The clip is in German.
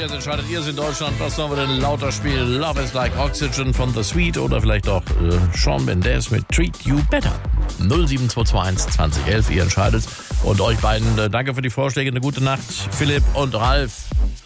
Jetzt entscheidet ihr es in Deutschland. Was sollen wir denn lauter spielen? Love is like Oxygen von The Sweet oder vielleicht auch Shawn Mendes mit Treat You Better. 07221 2011, ihr entscheidet. Und euch beiden danke für die Vorschläge. Eine gute Nacht, Philipp und Ralf.